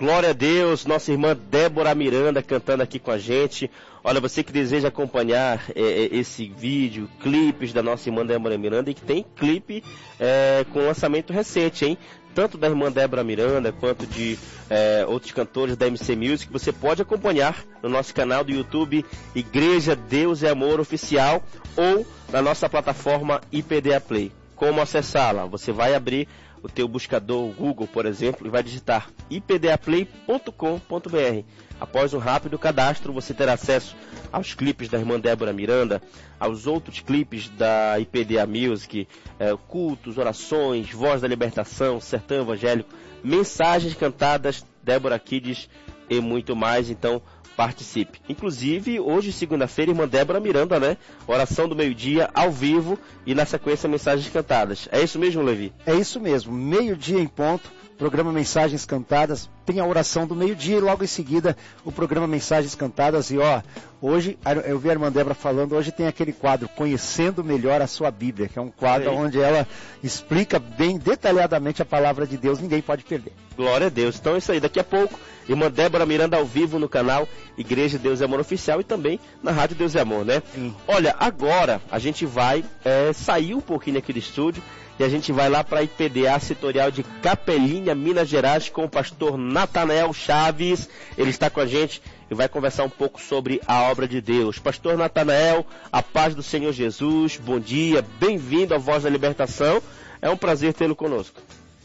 Glória a Deus, nossa irmã Débora Miranda cantando aqui com a gente. Olha, você que deseja acompanhar esse vídeo, clipes da nossa irmã Débora Miranda, e que tem clipe com lançamento recente, hein? Tanto da irmã Débora Miranda quanto de outros cantores da MC Music, você pode acompanhar no nosso canal do YouTube Igreja Deus e Amor Oficial ou na nossa plataforma IPDA Play. Como acessá-la? Você vai abrir o teu buscador Google, por exemplo, e vai digitar ipdaplay.com.br. Após um rápido cadastro, você terá acesso aos clipes da irmã Débora Miranda, aos outros clipes da IPDA Music, cultos, orações, voz da libertação, sertão evangélico, mensagens cantadas, Débora Kids e muito mais. Então, participe. Inclusive, hoje, segunda-feira, irmã Débora Miranda, né? Oração do meio-dia, ao vivo, e na sequência, mensagens cantadas. É isso mesmo, Levi? É isso mesmo. Meio-dia em ponto, programa Mensagens Cantadas, tem a oração do meio-dia e logo em seguida o programa Mensagens Cantadas. E hoje, eu vi a irmã Débora falando, hoje tem aquele quadro, Conhecendo Melhor a Sua Bíblia, que é um quadro onde ela explica bem detalhadamente a palavra de Deus, ninguém pode perder. Glória a Deus. Então é isso aí, daqui a pouco, irmã Débora Miranda ao vivo no canal Igreja Deus e Amor Oficial e também na Rádio Deus e Amor, né? Sim. Olha, agora a gente vai sair um pouquinho aqui do estúdio e a gente vai lá para a IPDA Setorial de Capelinha, Minas Gerais, com o pastor Natanael Chaves. Ele está com a gente e vai conversar um pouco sobre a obra de Deus. Pastor Natanael, a paz do Senhor Jesus, bom dia, bem-vindo à Voz da Libertação. É um prazer tê-lo conosco.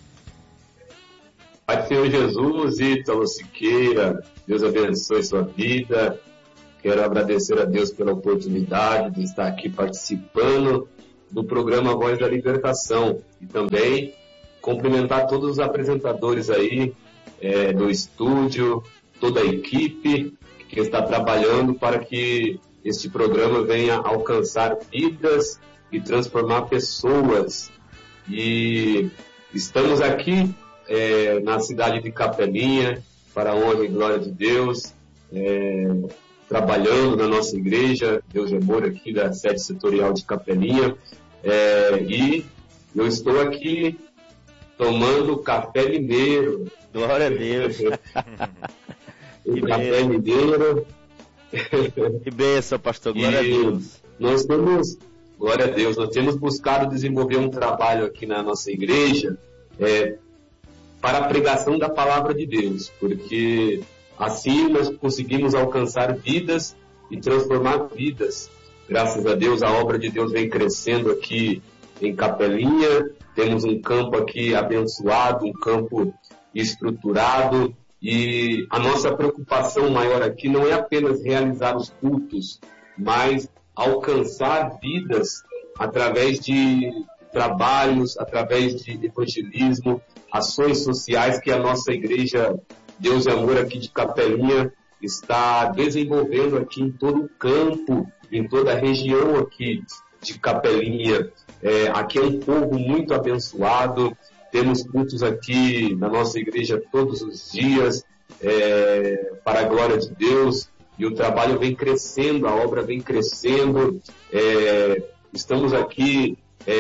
Pai do Senhor Jesus, Ítalo Siqueira, Deus abençoe sua vida. Quero agradecer a Deus pela oportunidade de estar aqui participando do programa Voz da Libertação e também cumprimentar todos os apresentadores aí do estúdio, toda a equipe que está trabalhando para que este programa venha alcançar vidas e transformar pessoas. E estamos aqui na cidade de Capelinha, para a honra e glória de Deus, trabalhando na nossa igreja, Deus e Amor, aqui da sede setorial de Capelinha, e eu estou aqui tomando café mineiro. Glória a Deus. Café mineiro. Que bênção, pastor, glória a Deus. Nós temos, glória a Deus, nós temos buscado desenvolver um trabalho aqui na nossa igreja, para a pregação da palavra de Deus, porque assim nós conseguimos alcançar vidas e transformar vidas. Graças a Deus, a obra de Deus vem crescendo aqui em Capelinha, temos um campo aqui abençoado, um campo estruturado, e a nossa preocupação maior aqui não é apenas realizar os cultos, mas alcançar vidas através de trabalhos, através de evangelismo, ações sociais que a nossa igreja Deus e Amor aqui de Capelinha está desenvolvendo aqui em todo o campo, em toda a região aqui de Capelinha. Aqui é um povo muito abençoado, temos cultos aqui na nossa igreja todos os dias, para a glória de Deus, e o trabalho vem crescendo, a obra vem crescendo. Estamos aqui,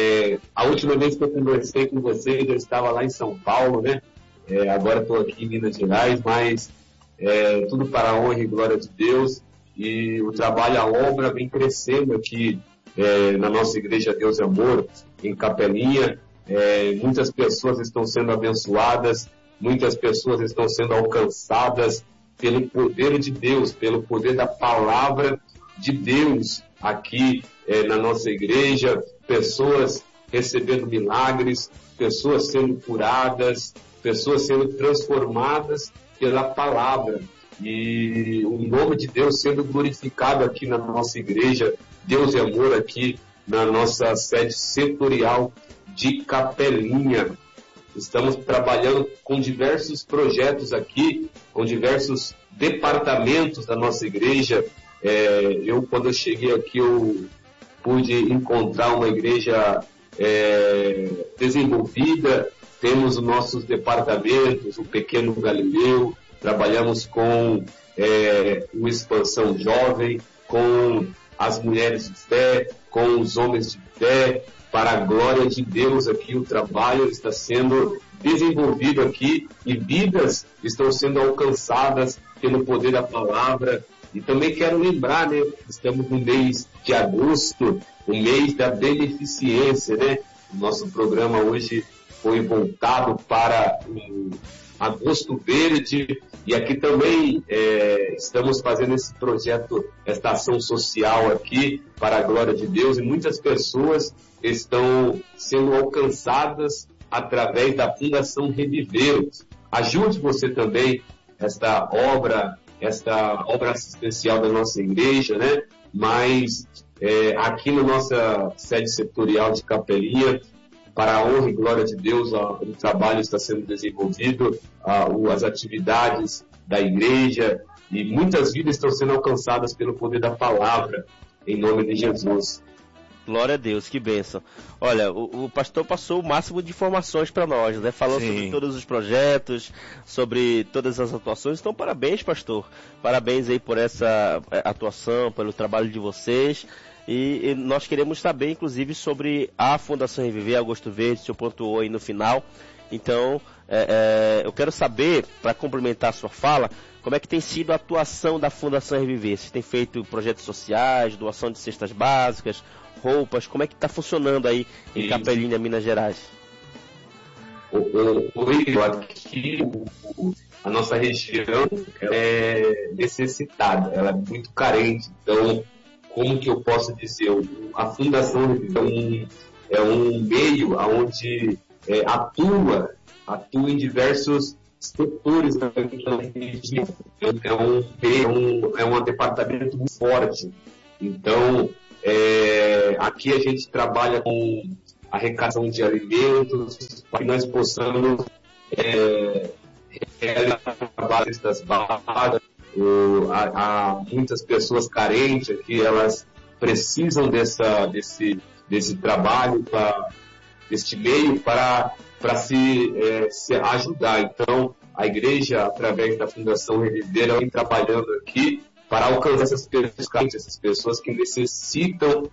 a última vez que eu conversei com vocês, eu estava lá em São Paulo, né? Agora estou aqui em Minas Gerais, mas tudo para a honra e glória de Deus, e o trabalho, a obra vem crescendo aqui na nossa igreja Deus e Amor, em Capelinha. Muitas pessoas estão sendo abençoadas, muitas pessoas estão sendo alcançadas pelo poder de Deus, pelo poder da palavra de Deus aqui na nossa igreja, pessoas recebendo milagres, pessoas sendo curadas, pessoas sendo transformadas pela palavra, e o nome de Deus sendo glorificado aqui na nossa igreja, Deus e Amor, aqui na nossa sede setorial de Capelinha. Estamos trabalhando com diversos projetos aqui, com diversos departamentos da nossa igreja. Quando eu cheguei aqui, eu pude encontrar uma igreja desenvolvida. Temos os nossos departamentos, o Pequeno Galileu, trabalhamos com o Expansão Jovem, com as mulheres de fé, com os homens de fé. Para a glória de Deus aqui, o trabalho está sendo desenvolvido aqui e vidas estão sendo alcançadas pelo poder da palavra. E também quero lembrar, né, estamos no mês de agosto, o mês da beneficência, né? O nosso programa hoje foi voltado para o Agosto Verde, e aqui também estamos fazendo esse projeto, esta ação social aqui, para a glória de Deus, e muitas pessoas estão sendo alcançadas através da Fundação Reviver. Ajude você também esta obra assistencial da nossa igreja, né? Mas aqui na nossa sede setorial de Capelinha, para a honra e glória de Deus, o trabalho está sendo desenvolvido, as atividades da igreja, e muitas vidas estão sendo alcançadas pelo poder da palavra, em nome de Jesus. Glória a Deus, que bênção. Olha, o pastor passou o máximo de informações para nós, né? Falando sobre todos os projetos, sobre todas as atuações. Então, parabéns, pastor. Parabéns aí por essa atuação, pelo trabalho de vocês. E nós queremos saber, inclusive, sobre a Fundação Reviver, Agosto Verde, o senhor pontuou aí no final. Então, eu quero saber, para complementar a sua fala, como é que tem sido a atuação da Fundação Reviver? Vocês têm feito projetos sociais, doação de cestas básicas, roupas, como é que está funcionando aí em Capelinha, Minas Gerais? Aqui a nossa região é necessitada, ela é muito carente. Então, como que eu posso dizer? A Fundação é um meio onde atua em diversos setores da região. É um departamento muito forte. Então, aqui a gente trabalha com arrecadação de alimentos, para que nós possamos realizar cestas básicas. Há muitas pessoas carentes aqui, elas precisam desse trabalho, deste meio para se ajudar. Então, a igreja, através da Fundação Reviver, vem trabalhando aqui para alcançar essas pessoas carentes, essas pessoas que necessitam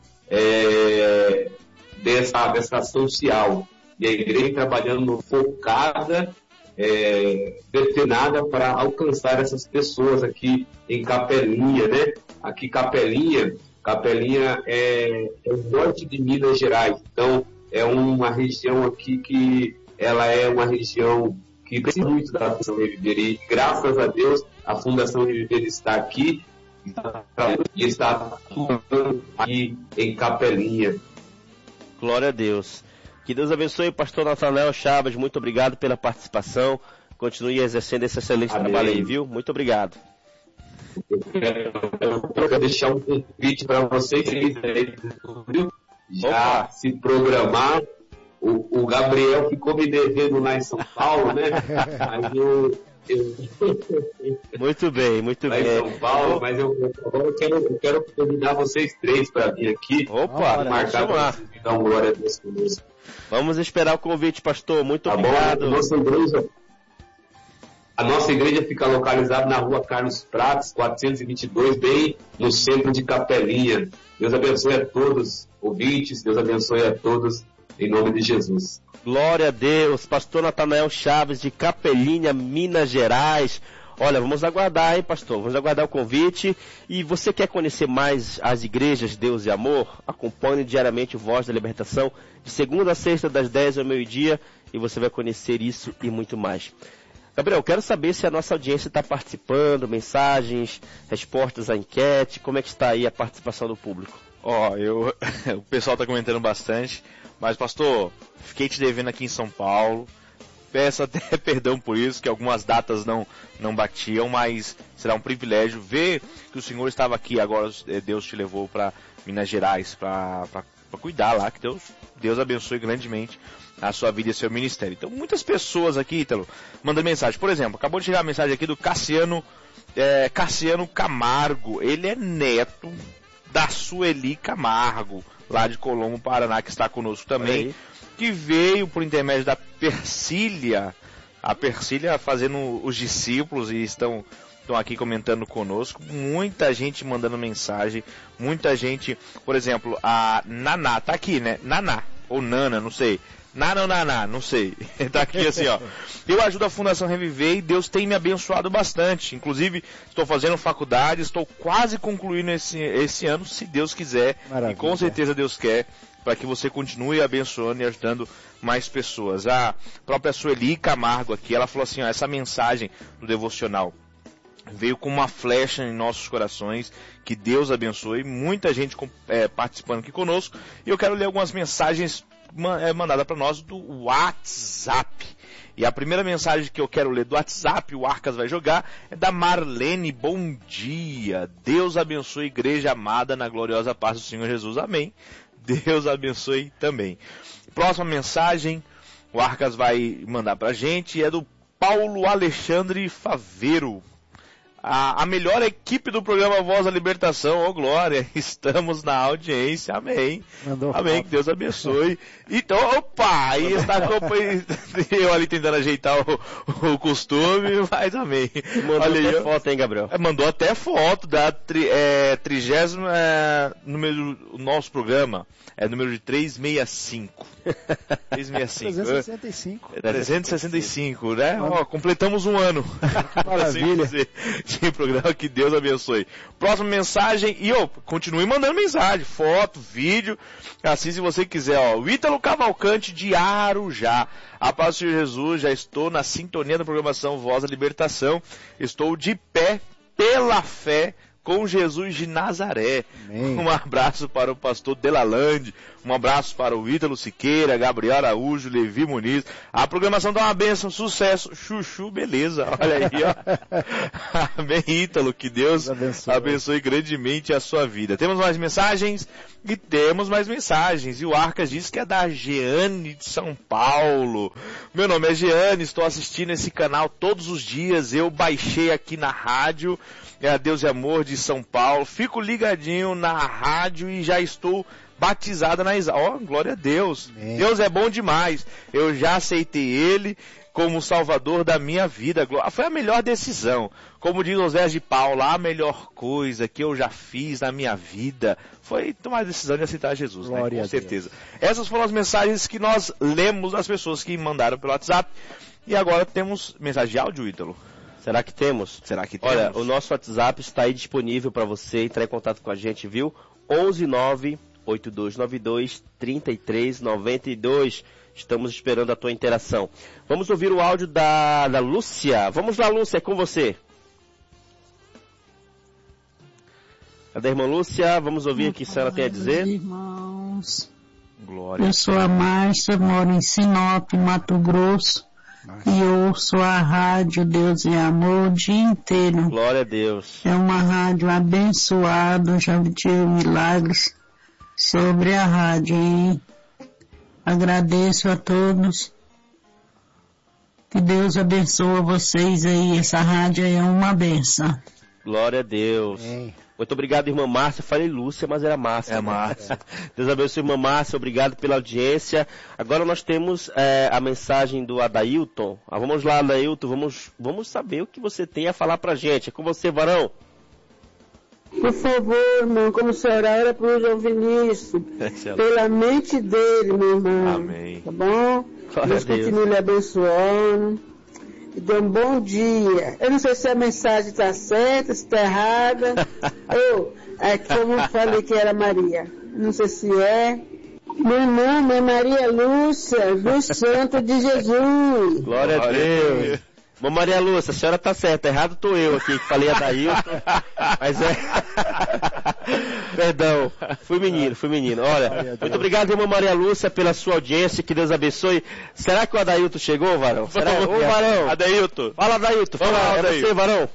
dessa ação social. E a igreja trabalhando focada, determinada para alcançar essas pessoas aqui em Capelinha, né? Aqui Capelinha é o norte de Minas Gerais. Então, é uma região aqui que ela é uma região que precisa muito da Fundação Reviver. E graças a Deus, a Fundação Reviver está aqui e está atuando aqui em Capelinha. Glória a Deus. Que Deus abençoe, pastor Natanael Chaves, muito obrigado pela participação, continue exercendo esse excelente trabalho aí, viu? Muito obrigado. Eu quero deixar um convite para vocês viu? Já se programar. O Gabriel ficou me devendo lá em São Paulo, né? Aí Muito bem. Lá em São Paulo, mas agora eu quero convidar vocês três para vir aqui. Opa, marcar para vocês me dar uma glória a Deus conosco. Vamos esperar o convite, pastor. Muito obrigado. Bom, a nossa igreja fica localizada na rua Carlos Prates, 422, bem no centro de Capelinha. Deus abençoe a todos, ouvintes. Deus abençoe a todos, em nome de Jesus. Glória a Deus. Pastor Natanael Chaves, de Capelinha, Minas Gerais. Olha, vamos aguardar, hein, pastor? Vamos aguardar o convite. E você quer conhecer mais as igrejas Deus e Amor? Acompanhe diariamente o Voz da Libertação, de segunda a sexta, das 10 ao meio-dia, e você vai conhecer isso e muito mais. Gabriel, quero saber se a nossa audiência está participando, mensagens, respostas à enquete, como é que está aí a participação do público? O pessoal está comentando bastante, mas pastor, fiquei te devendo aqui em São Paulo, peço até perdão por isso, que algumas datas não batiam, mas será um privilégio ver que o Senhor estava aqui, agora Deus te levou para Minas Gerais, para cuidar lá, que Deus abençoe grandemente a sua vida e seu ministério. Então, muitas pessoas aqui, Ítalo, mandando mensagem. Por exemplo, acabou de chegar a mensagem aqui do Cassiano Camargo. Ele é neto da Sueli Camargo, lá de Colombo, Paraná, que está conosco também, que veio por intermédio da Persília, a Persília fazendo os discípulos, e estão estão aqui comentando conosco, muita gente mandando mensagem, muita gente, por exemplo, a Naná, tá aqui, né? Naná, ou Nana, não sei. Naná, não sei. Tá aqui assim, ó. Eu ajudo a Fundação Reviver e Deus tem me abençoado bastante. Inclusive, estou fazendo faculdade, estou quase concluindo esse ano, se Deus quiser. Maravilha. E com certeza Deus quer, para que você continue abençoando e ajudando mais pessoas. A própria Sueli Camargo aqui, ela falou assim, ó, essa mensagem do devocional veio com uma flecha em nossos corações, que Deus abençoe. Muita gente participando aqui conosco. E eu quero ler algumas mensagens mandada para nós do WhatsApp. E a primeira mensagem que eu quero ler do WhatsApp, o Arcas vai jogar, é da Marlene. Bom dia, Deus abençoe a igreja amada na gloriosa paz do Senhor Jesus, amém. Deus abençoe também. Próxima mensagem, o Arcas vai mandar pra gente, é do Paulo Alexandre Faveiro. A melhor equipe do programa Voz da Libertação, ô glória, estamos na audiência, amém. Amém, que Deus abençoe. Então, opa, aí está eu ali tentando ajeitar o costume, mas amém. Mandou até foto, hein, Gabriel? Mandou até foto da 30º número do nosso programa, é número de 365. 365. 365, né? Ó, completamos um ano. Maravilha. De programa, que Deus abençoe. Próxima mensagem, e continue mandando mensagem, foto, vídeo, assim se você quiser, ó. O Ítalo Cavalcante de Arujá. A paz do Senhor Jesus, já estou na sintonia da programação Voz da Libertação. Estou de pé pela fé com Jesus de Nazaré. Amém. Um abraço para o pastor Delalande, um abraço para o Ítalo Siqueira, Gabriel Araújo, Levi Muniz. A programação dá uma bênção, sucesso, chuchu, beleza. Olha aí, ó. Amém, Ítalo, que Deus abençoe grandemente a sua vida. Temos mais mensagens? E temos mais mensagens. E o Arcas diz que é da Jeane de São Paulo. Meu nome é Jeane, estou assistindo esse canal todos os dias. Eu baixei aqui na rádio, Deus e Amor de São Paulo. Fico ligadinho na rádio e já estou batizada na Ó, glória a Deus. Amém. Deus é bom demais. Eu já aceitei Ele como Salvador da minha vida. Foi a melhor decisão. Como diz José de Paulo, a melhor coisa que eu já fiz na minha vida foi tomar a decisão de aceitar Jesus, né? Com certeza. Essas foram as mensagens que nós lemos das pessoas que mandaram pelo WhatsApp. E agora temos mensagem de áudio, Ítalo. Será que temos? Olha, o nosso WhatsApp está aí disponível para você entrar em contato com a gente, viu? 119-8292-3392. Estamos esperando a tua interação. Vamos ouvir o áudio da Lúcia. Vamos lá, Lúcia, é com você. Cadê a irmã Lúcia? Vamos ouvir aqui se ela tem a dizer. Irmãos, glória. Eu sou a Márcia, moro em Sinop, Mato Grosso. E ouço a rádio Deus e Amor o dia inteiro. Glória a Deus. É uma rádio abençoada, já tive milagres sobre a rádio. E agradeço a todos. Que Deus abençoe vocês aí. Essa rádio é uma benção. Glória a Deus. Amém. Muito obrigado, irmã Márcia. Falei Lúcia, mas era Márcia. É Márcia. Deus abençoe, irmã Márcia. Obrigado pela audiência. Agora nós temos a mensagem do Adailton. Vamos lá, Adailton. Vamos saber o que você tem a falar pra gente. É com você, varão. Por favor, irmão, como o senhor ora para o João Vinícius. Pela mente dele, meu irmão. Amém. Tá bom? Deus continue lhe abençoando. E dê um bom dia. Eu não sei se a mensagem está certa, se está errada. É como eu falei que era Maria. Não sei se é. Meu nome é Maria Lúcia, do Santo de Jesus. Glória a Deus. Bom, Maria Lúcia, a senhora está certa. Errado estou eu aqui, que falei a Dailton. Mas Perdão, fui menino. Olha, muito obrigado, irmã Maria Lúcia, pela sua audiência, que Deus abençoe. Será que o Adailton chegou, varão? Será? Ô, varão. Adailton. Fala, Adailton. Fala, é você, varão.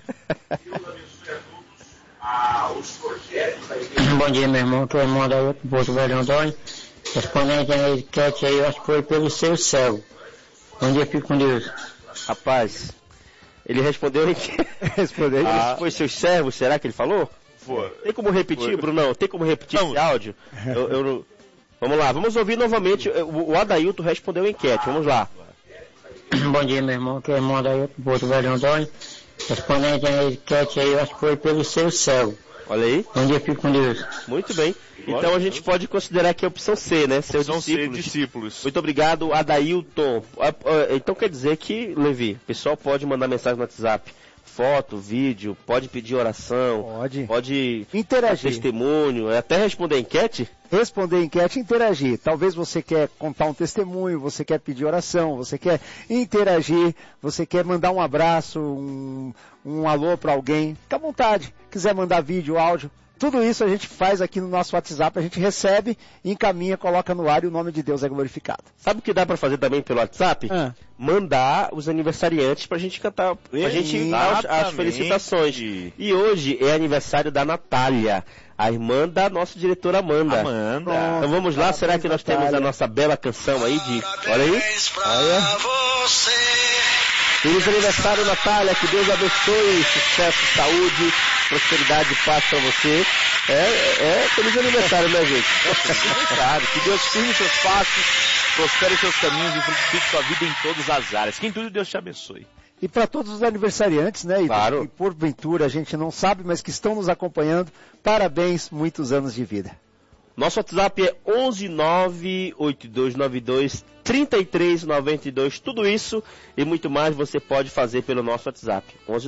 Bom dia, meu irmão. Tô irmão da Porto Velho Antônio. Respondendo a enquete aí, eu acho que foi pelo seu céu. Bom dia, fico com Deus. Rapaz, ele respondeu respondeu. Foi seus servos, será que ele falou? Foi. Tem como repetir, Brunão? Tem como repetir esse áudio? Vamos lá, vamos ouvir novamente. O Adailton respondeu a enquete, vamos lá. Bom dia, meu irmão, que é irmão da Porto Velho Antônio. Respondendo a enquete aí, eu acho que foi pelo seu céu. Olha aí. Bom dia, fico com Deus. Muito bem. Então a gente pode considerar que é a opção C, né? Seus discípulos. Muito obrigado, Adailton. Então quer dizer que, Levi, o pessoal pode mandar mensagem no WhatsApp, foto, vídeo, pode pedir oração, pode interagir, testemunho, até responder a enquete? Responder a enquete e interagir. Talvez você quer contar um testemunho, você quer pedir oração, você quer interagir, você quer mandar um abraço, um alô para alguém. Fica à vontade. Quiser mandar vídeo, áudio, tudo isso a gente faz aqui no nosso WhatsApp, a gente recebe, encaminha, coloca no ar e o nome de Deus é glorificado. Sabe o que dá para fazer também pelo WhatsApp? Mandar os aniversariantes pra gente cantar, pra gente dar as felicitações. E hoje é aniversário da Natália, a irmã da nossa diretora Amanda. Então vamos lá, será que nós temos a nossa bela canção aí de... Olha aí. Olha. Feliz aniversário, Natália, que Deus abençoe, sucesso, saúde, prosperidade e paz para você. Feliz aniversário, né, gente? Que Deus firme seus passos, prospere seus caminhos e frutifique sua vida em todas as áreas. Que em tudo Deus te abençoe. E para todos os aniversariantes, né? Claro. E porventura a gente não sabe, mas que estão nos acompanhando, parabéns, muitos anos de vida. Nosso WhatsApp é 11982923392. Tudo isso e muito mais você pode fazer pelo nosso WhatsApp.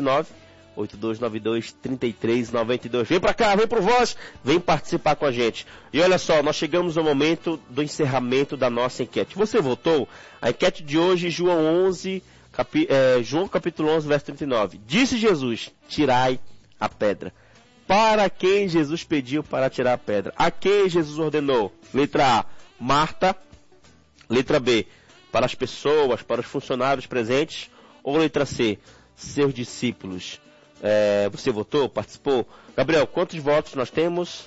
11982923392. Vem pra cá, vem pro Voz, vem participar com a gente. E olha só, nós chegamos no momento do encerramento da nossa enquete. Você votou? A enquete de hoje, João capítulo 11, verso 39. Disse Jesus, tirai a pedra. Para quem Jesus pediu para tirar a pedra? A quem Jesus ordenou? Letra A, Marta. Letra B, para as pessoas, para os funcionários presentes. Ou letra C, seus discípulos? Você votou? Participou? Gabriel, quantos votos nós temos?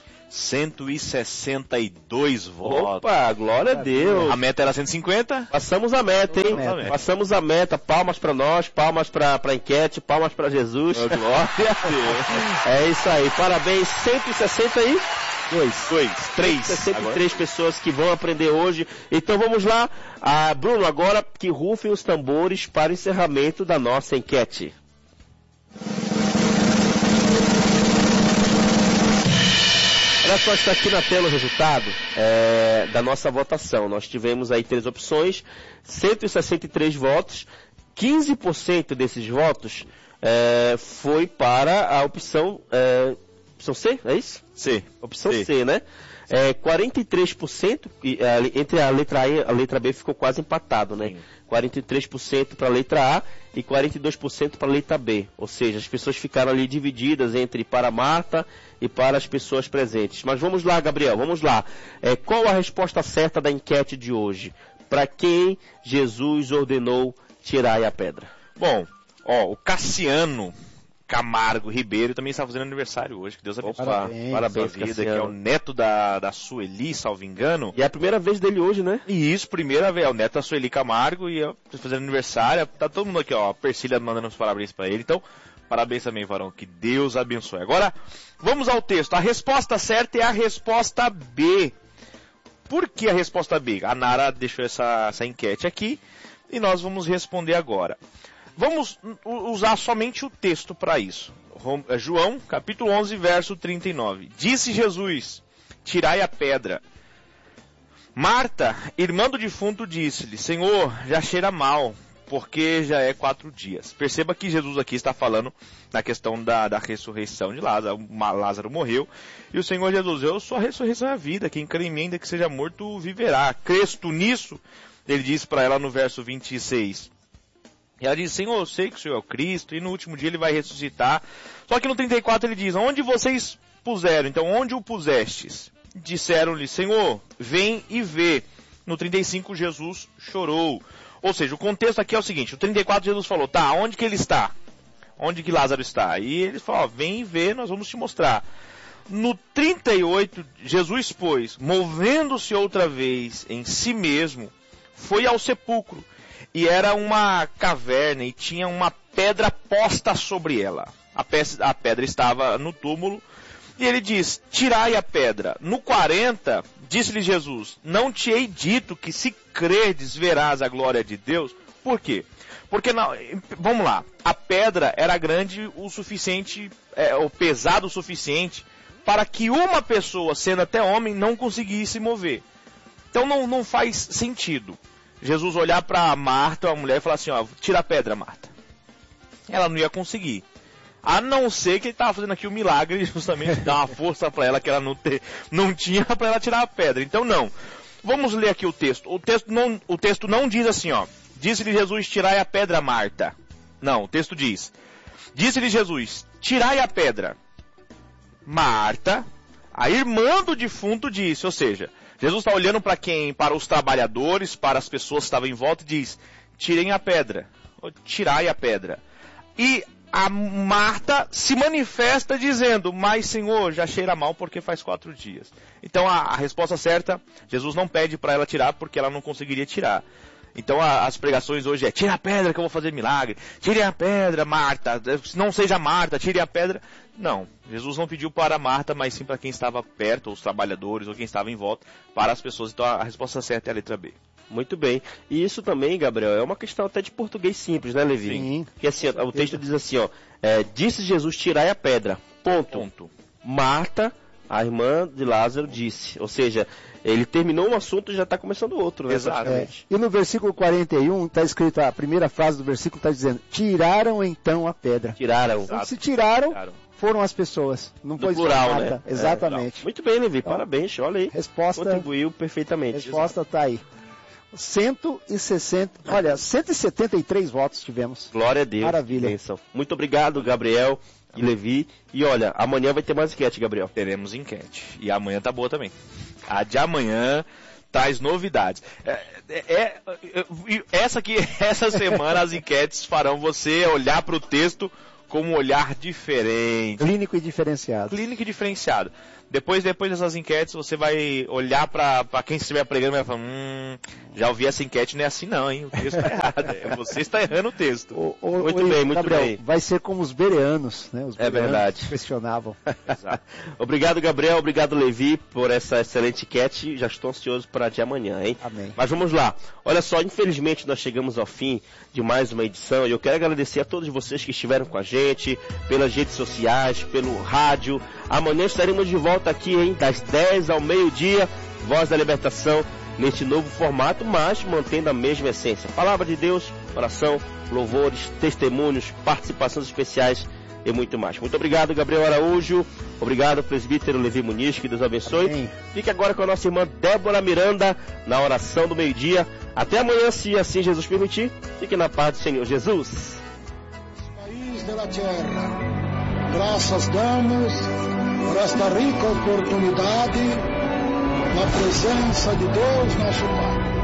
162 votos. Opa, glória a Deus. A meta era 150? Passamos a meta, hein? Passamos a meta. Palmas para nós, palmas para a enquete, palmas para Jesus. Glória a Deus. É isso aí. Parabéns. 163 pessoas que vão aprender hoje. Então vamos lá. Bruno, agora que rufem os tambores para o encerramento da nossa enquete. Olha só, está aqui na tela o resultado da nossa votação. Nós tivemos aí 3 opções, 163 votos, 15% desses votos foi para a opção C, é isso? C. Opção C, né? 43%, entre a letra A e a letra B ficou quase empatado, né? Sim. 43% para a letra A e 42% para a letra B. Ou seja, as pessoas ficaram ali divididas entre para Marta e para as pessoas presentes. Mas vamos lá, Gabriel, vamos lá. Qual a resposta certa da enquete de hoje? Para quem Jesus ordenou tirar a pedra? Bom, o Cassiano Camargo Ribeiro também está fazendo aniversário hoje, que Deus abençoe. Parabéns, vida, que é o neto da Sueli, salvo engano. E é a primeira vez dele hoje, né? E isso, primeira vez, é o neto da Sueli Camargo e fazendo aniversário. Tá todo mundo aqui, a Persília mandando os parabéns para ele. Então, parabéns também, varão, que Deus abençoe. Agora, vamos ao texto. A resposta certa é a resposta B. Por que a resposta B? A Nara deixou essa enquete aqui e nós vamos responder agora. Vamos usar somente o texto para isso. João, capítulo 11, verso 39. Disse Jesus, tirai a pedra. Marta, irmã do defunto, disse-lhe, Senhor, já cheira mal, porque já é 4 dias. Perceba que Jesus aqui está falando na questão da ressurreição de Lázaro. Lázaro morreu, e o Senhor Jesus, eu sou a ressurreição e a vida, quem crê em mim, ainda que seja morto, viverá. Crês tu nisso? Ele disse para ela no verso 26. E ela diz, Senhor, eu sei que o Senhor é o Cristo, e no último dia ele vai ressuscitar. Só que no 34 ele diz, onde vocês puseram? Então, onde o pusestes? Disseram-lhe, Senhor, vem e vê. No 35 Jesus chorou. Ou seja, o contexto aqui é o seguinte, no 34 Jesus falou, tá, onde que ele está? Onde que Lázaro está? E ele falou, vem e vê, nós vamos te mostrar. No 38, Jesus, pois, movendo-se outra vez em si mesmo, foi ao sepulcro. E era uma caverna e tinha uma pedra posta sobre ela. A pedra estava no túmulo. E ele diz, tirai a pedra. No 40, disse-lhe Jesus, não te hei dito que se credes verás a glória de Deus? Por quê? Porque, vamos lá, a pedra era grande o suficiente, ou pesado o suficiente, para que uma pessoa, sendo até homem, não conseguisse mover. Então não faz sentido Jesus olhar para Marta, a mulher, e falar assim, ó, tira a pedra, Marta. Ela não ia conseguir. A não ser que ele estava fazendo aqui o milagre, justamente dar uma força para ela que ela não tinha para ela tirar a pedra. Então não. Vamos ler aqui o texto. O texto não diz assim, ó. Disse-lhe Jesus, tirai a pedra, Marta. Não, o texto diz. Disse-lhe Jesus, tirai a pedra. Marta, a irmã do defunto, disse. Ou seja, Jesus está olhando para quem? Para os trabalhadores, para as pessoas que estavam em volta e diz, tirem a pedra. Tirai a pedra. E a Marta se manifesta dizendo, mas Senhor, já cheira mal porque faz 4 dias. Então a resposta certa, Jesus não pede para ela tirar porque ela não conseguiria tirar. Então as pregações hoje tira a pedra que eu vou fazer milagre. Tire a pedra, Marta. Não seja Marta, tire a pedra. Não, Jesus não pediu para Marta, mas sim para quem estava perto, os trabalhadores ou quem estava em volta, para as pessoas. Então a resposta certa é a letra B. Muito bem. E isso também, Gabriel, é uma questão até de português simples, né, Levi? Sim. Porque assim, o texto diz assim, ó, disse Jesus, tirai a pedra. Ponto. Marta, a irmã de Lázaro, disse. Ou seja, ele terminou um assunto e já está começando outro, né? Exatamente. E no versículo 41 está escrito, a primeira frase do versículo está dizendo, tiraram então a pedra. Tiraram. Então, se tiraram, foram as pessoas. Não foi plural, Marta. né? Exatamente. Muito bem, Levi, parabéns, olha aí. Resposta, contribuiu perfeitamente. Resposta está aí. 173 votos tivemos. Glória a Deus. Maravilha. Bênção. Muito obrigado, Gabriel e Levi. E olha, amanhã vai ter mais enquete, Gabriel. Teremos enquete. E amanhã tá boa também. A de amanhã traz novidades. Essa semana as enquetes farão você olhar para o texto com um olhar diferente. Clínico e diferenciado. Clínico e diferenciado. Depois dessas enquetes, você vai olhar para quem estiver pregando e vai falar, já ouvi essa enquete, não é assim não, hein? O texto está errado. Você está errando o texto. Muito bem. Gabriel, vai ser como os bereanos, né? Os bereanos verdade. questionavam. Exato. Obrigado, Gabriel. Obrigado, Levi, por essa excelente enquete. Já estou ansioso para de amanhã, hein? Amém. Mas vamos lá. Olha só, infelizmente nós chegamos ao fim de mais uma edição e eu quero agradecer a todos vocês que estiveram com a gente, pelas redes sociais, pelo rádio. Amanhã estaremos de volta aqui, hein? Das 10 ao meio-dia, Voz da Libertação, neste novo formato, mas mantendo a mesma essência. Palavra de Deus, oração, louvores, testemunhos, participações especiais e muito mais. Muito obrigado, Gabriel Araújo. Obrigado, presbítero Levi Muniz, que Deus abençoe. Amém. Fique agora com a nossa irmã Débora Miranda, na oração do meio-dia. Até amanhã, se assim Jesus permitir. Fique na paz do Senhor Jesus. País da terra, graças damos por esta rica oportunidade na presença de Deus, nosso Pai.